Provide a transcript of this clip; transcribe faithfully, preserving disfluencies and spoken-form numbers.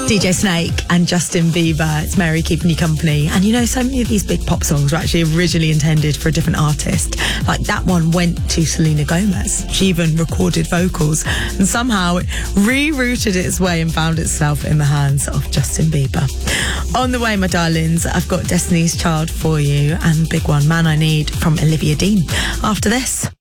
D J Snake and Justin Bieber. It's Mary keeping you company. And you know, so many of these big pop songs were actually originally intended for a different artist. Like that one went to Selena Gomez. She even recorded vocals and somehow it rerouted its way and found itself in the hands of Justin Bieber. On the way, my darlings, I've got Destiny's Child for you and Big One, Man I Need from Olivia Dean. After this...